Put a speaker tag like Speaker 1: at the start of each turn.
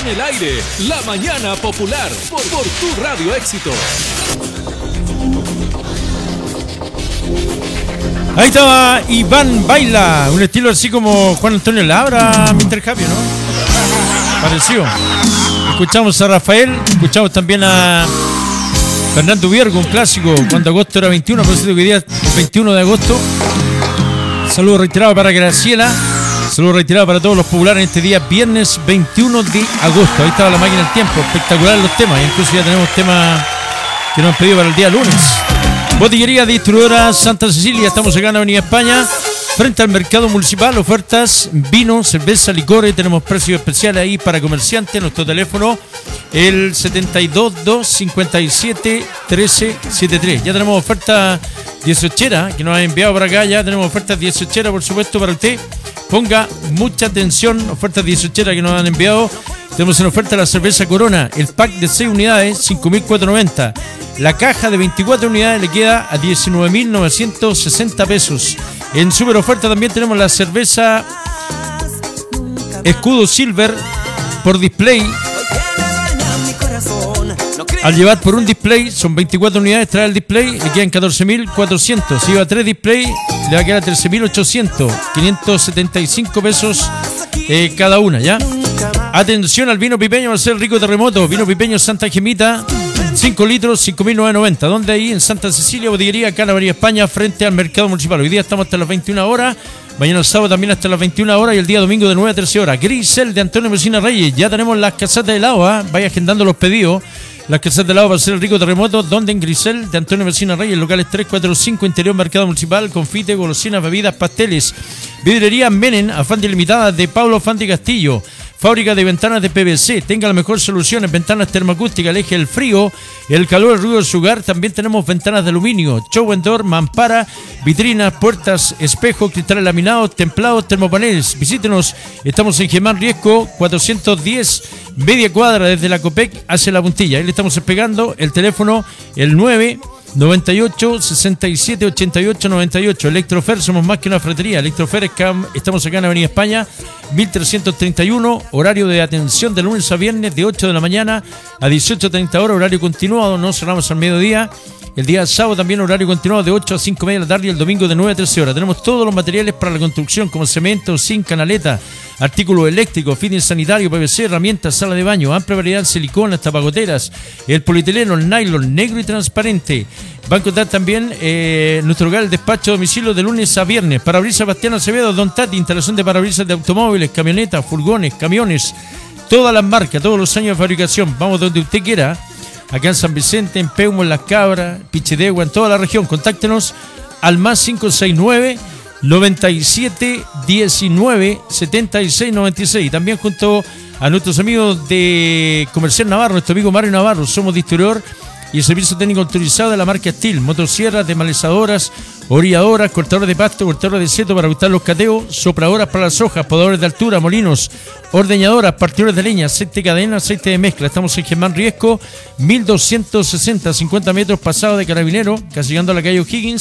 Speaker 1: En el aire, La Mañana Popular, por tu Radio Éxitos.
Speaker 2: Ahí estaba Iván Baila, un estilo así como Juan Antonio Labra, Mr. Happy, ¿no? Parecido. Escuchamos a Rafael, escuchamos también a Fernando Viergo, un clásico, cuando agosto era 21, por eso que hoy día es 21 de agosto. Saludos reiterados para Graciela, saludos reiterados para todos los populares en este día, viernes 21 de agosto. Ahí estaba la máquina del tiempo, espectacular los temas, incluso ya tenemos temas que nos han pedido para el día lunes. Botillería Distribuidora Santa Cecilia, estamos acá en Avenida España, frente al mercado municipal, ofertas, vino, cerveza, licores, tenemos precios especiales ahí para comerciantes, nuestro teléfono el 722-57-1373. Ya tenemos ofertas 18 que nos han enviado para acá, ya tenemos ofertas 18 por supuesto para usted. Ponga mucha atención, ofertas 18 que nos han enviado. Tenemos en oferta la cerveza Corona, el pack de 6 unidades, 5.490. La caja de 24 unidades le queda a 19.960 pesos. En super oferta también tenemos la cerveza Escudo Silver por display. Al llevar por un display, son 24 unidades, trae el display, le quedan 14.400. Si lleva 3 displays, le va a quedar 13.800. 575 pesos cada una, ¿ya? Atención al vino pipeño, va a ser Rico Terremoto. Vino pipeño Santa Gemita, 5 litros, 5.990. ¿Dónde? Ahí en Santa Cecilia, botillería, acá en la Avenida España, frente al mercado municipal. Hoy día estamos hasta las 21 horas. Mañana el sábado también hasta las 21 horas y el día domingo de 9 a 13 horas. Grisel de Antonio Mesina Reyes. Ya tenemos las casetas de helado, ¿eh? Vaya agendando los pedidos. Las casetas de helado va a ser el Rico Terremoto. Donde en Grisel de Antonio Mesina Reyes. Locales 3, 4, 5. Interior mercado municipal. Confite, golosinas, bebidas, pasteles. Vidrería Menen, Afán Limitada de Pablo Afán Castillo. Fábrica de ventanas de PVC, tenga la mejor solución en ventanas termoacústicas, aleje el frío, el calor, el ruido de su hogar. También tenemos ventanas de aluminio, show and door, mampara, vitrinas, puertas, espejos, cristales laminados, templados, termopaneles. Visítenos, estamos en Germán Riesco, 410, media cuadra desde la Copec hacia la Puntilla. Ahí le estamos pegando el teléfono, el 998 67 88 98. Electrofer, somos más que una ferretería. Electrofer, estamos acá en Avenida España 1331, horario de atención de lunes a viernes de 8 de la mañana a 18:30 horas, horario continuado, no cerramos al mediodía. El día sábado también horario continuado de 8 a 5:30 de la tarde y el domingo de 9 a 13 horas. Tenemos todos los materiales para la construcción como cemento, zinc, canaleta, artículos eléctricos, fitness sanitario, PVC, herramientas, sala de baño, amplia variedad en silicona, tapagoteras, el polietileno, el nylon, negro y transparente. Va a encontrar también nuestro local, el despacho a domicilio de lunes a viernes. Parabrisas Bastián Acevedo, Don Tati, instalación de parabrisas de automóviles, camionetas, furgones, camiones, todas las marcas, todos los años de fabricación. Vamos donde usted quiera, acá en San Vicente, en Peumo, en Las Cabras, Pichidegua, en toda la región. Contáctenos al más 569 97 19 76 96. También junto a nuestros amigos de Comercial Navarro, nuestro amigo Mario Navarro, somos distribuidor y el servicio técnico autorizado de la marca Steel, motosierras, desmalezadoras, orilladoras, cortadores de pasto, cortadores de seto para ajustar los cateos, sopladoras para las hojas, podadores de altura, molinos, ordeñadoras, partidores de leña, aceite de cadena, aceite de mezcla. Estamos en Germán Riesco, 1260, 50 metros pasado de Carabinero, casi llegando a la calle O'Higgins.